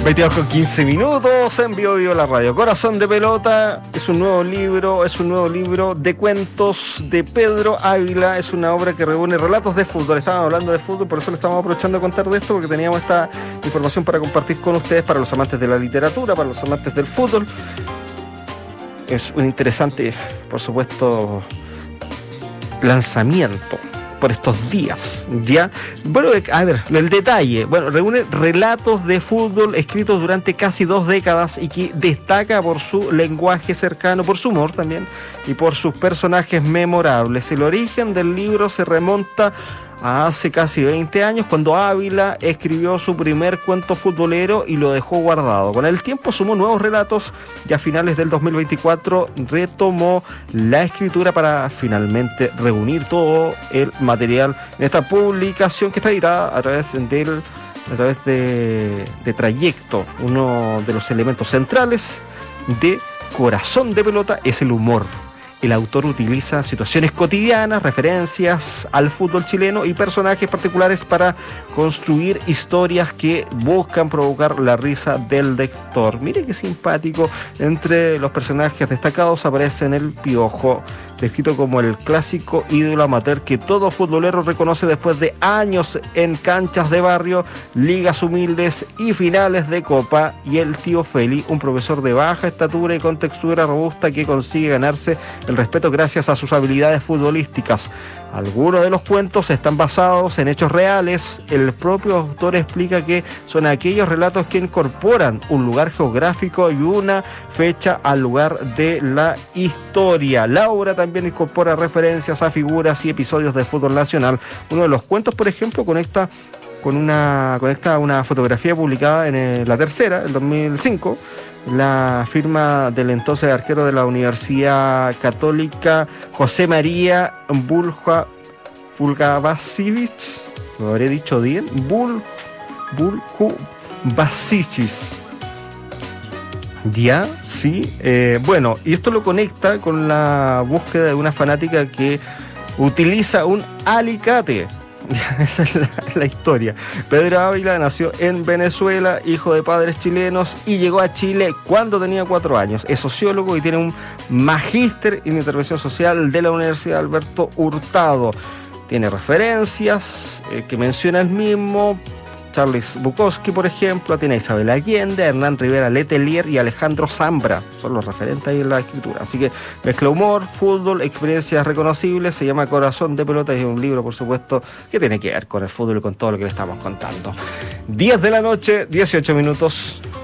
22 con 15 minutos en Vivo la Radio. Corazón de Pelota es un nuevo libro de cuentos de Pedro Ávila. Es una obra que reúne relatos de fútbol. Estábamos hablando de fútbol, por eso le estamos aprovechando a contar de esto, porque teníamos esta información para compartir con ustedes, para los amantes de la literatura, para los amantes del fútbol. Es un interesante, por supuesto, lanzamiento por estos días, ¿ya? Bueno, a ver, el detalle. Bueno, reúne relatos de fútbol escritos durante casi 2 décadas y que destaca por su lenguaje cercano, por su humor también y por sus personajes memorables. El origen del libro se remonta a hace casi 20 años, cuando Ávila escribió su primer cuento futbolero y lo dejó guardado. Con el tiempo sumó nuevos relatos y a finales del 2024 retomó la escritura para finalmente reunir todo el material en esta publicación que está editada a través de Trayecto. Uno de los elementos centrales de Corazón de Pelota es el humor. El autor utiliza situaciones cotidianas, referencias al fútbol chileno y personajes particulares para construir historias que buscan provocar la risa del lector. Mire qué simpático. Entre los personajes destacados aparecen el Piojo, descrito como el clásico ídolo amateur que todo futbolero reconoce después de años en canchas de barrio, ligas humildes y finales de Copa, y el tío Feli, un profesor de baja estatura y con textura robusta que consigue ganarse el respeto gracias a sus habilidades futbolísticas. Algunos de los cuentos están basados en hechos reales. El propio autor explica que son aquellos relatos que incorporan un lugar geográfico y una fecha al lugar de la historia. La obra también incorpora referencias a figuras y episodios de fútbol nacional. Uno de los cuentos, por ejemplo, conecta una fotografía publicada en La Tercera, en 2005, la firma del entonces arquero de la Universidad Católica, José María Buljubasic, lo habré dicho bien, Buljubasic. Ya, sí. Bueno, y esto lo conecta con la búsqueda de una fanática que utiliza un alicate. Esa es la historia. Pedro Ávila nació en Venezuela, hijo de padres chilenos, y llegó a Chile cuando tenía 4 años. Es sociólogo y tiene un magíster en intervención social de la Universidad Alberto Hurtado. Tiene referencias que menciona él mismo. Charles Bukowski, por ejemplo, tiene a Isabel Allende, Hernán Rivera Letelier y Alejandro Zambra. Son los referentes ahí en la escritura. Así que mezcla humor, fútbol, experiencias reconocibles. Se llama Corazón de Pelota y es un libro, por supuesto, que tiene que ver con el fútbol y con todo lo que le estamos contando. 10 de la noche, 18 minutos.